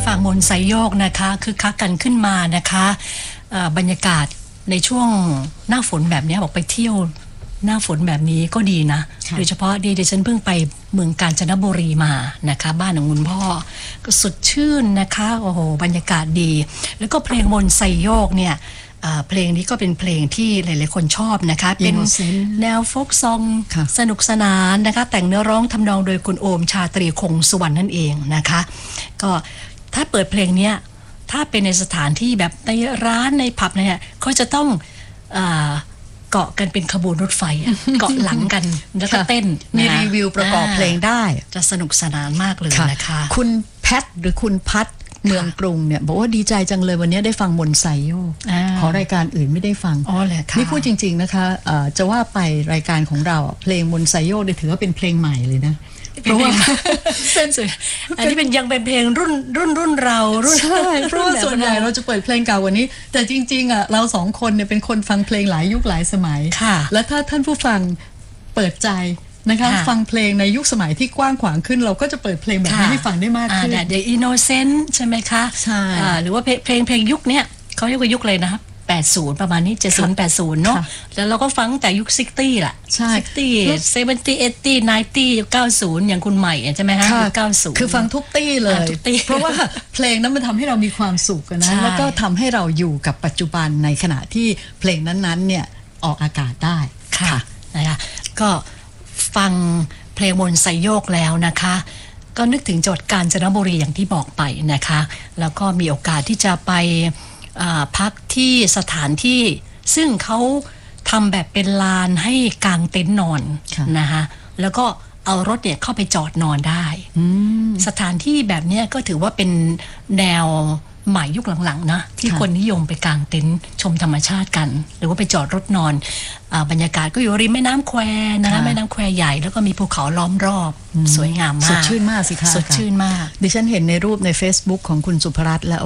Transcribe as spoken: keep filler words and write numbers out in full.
ฝั่งมนไซโยกนะคะคือคักกันขึ้นมานะคะบรรยากาศในช่วงหน้าฝนแบบนี้บอกไปเที่ยวหน้าฝนแบบนี้ก็ดีนะโดยเฉพาะดีดิฉันเพิ่งไปเมืองกาญจนบุรีมานะคะบ้านของคุณพ่อก็สดชื่นนะคะโอ้โหบรรยากาศดีแล้วก็เพลงมนไซโยกเนี่ยเพลงนี้ก็เป็นเพลงที่หลายๆคนชอบนะคะเป็นแนวโฟล์กซองสนุกสนานนะคะแต่งเนื้อร้องทำนองโดยคุณโอมชาตรีคงสุวรรณนั่นเองนะคะก็ถ้าเปิดเพลงนี้ถ้าเป็นในสถานที่แบบในร้านในผับเนี่ยเขาจะต้องเกาะกันเป็นขบวนรถไฟเกาะหลังกันแล้วก็เต้นมีรีวิวประกอบเพลงได้จะสนุกสนานมากเลยนะคะคุณแพทหรือคุณพัทเมืองกรุงเนี่ยบอกว่าดีใจจังเลยวันนี้ได้ฟังมนไซโยกขอรายการอื่นไม่ได้ฟังอ๋อเลยค่ะนี่พูดจริงๆนะคะจะว่าไปรายการของเราเพลงมนไซโยกถือว่าเป็นเพลงใหม่เลยนะเพราะว่าอันนี้เป็นยังเป็นเพลงรุ่นรุ่นรุ่นเรารุ่นใช่เพราะว่าส่วนใหญ่เราจะเปิดเพลงเก่ากว่านี้แต่จริงๆอ่ะเราสองคนเนี่ยเป็นคนฟังเพลงหลายยุคหลายสมัยและถ้าท่านผู้ฟังเปิดใจนะคะฟังเพลงในยุคสมัยที่กว้างขวางขึ้นเราก็จะเปิดเพลงแบบนี้ให้ฟังได้มากขึ้น The Innocent ใช่ไหมคะใช่หรือว่าเพลงเพลงยุคนี้เขาเรียกว่ายุคเลยนะครับแปดสิบประมาณนี้เจ็ดสิบ แปดสิบเนาะแล้วเราก็ฟังแต่ยุคหกสิบล่ะใช่หกสิบ เจ็ดสิบ แปดสิบ เก้าสิบ เก้าสิบอย่างคุณใหม่ใช่ไหมฮะเก้าสิบคือฟังทุกตี้เลยเพราะว่าเพลงนั้นมันทำให้เรามีความสุขนะแล้วก็ทำให้เราอยู่กับปัจจุบันในขณะที่เพลงนั้นๆเนี่ยออกอากาศได้ค่ะนะคะก็ฟังเพลงมนไซโยกแล้วนะคะก็นึกถึงจังหวัดกาญจนบุรีอย่างที่บอกไปนะคะแล้วก็มีโอกาสที่จะไปพักที่สถานที่ซึ่งเขาทำแบบเป็นลานให้กางเต็นท์นอนนะคะแล้วก็เอารถเนี่ยเข้าไปจอดนอนได้สถานที่แบบนี้ก็ถือว่าเป็นแนวใหม่ยุคหลังๆนะที่คนนิยมไปกางเต็นท์ชมธรรมชาติกันหรือว่าไปจอดรถนอนบรรยากาศก็อยู่ริมแม่น้ำแควนะคะแม่น้ำแควใหญ่แล้วก็มีภูเขาล้อมรอบสวยงามมากสดชื่นมากสิคะสดชื่นมากดิฉันเห็นในรูปใน Facebook ของคุณสุภรัตน์และ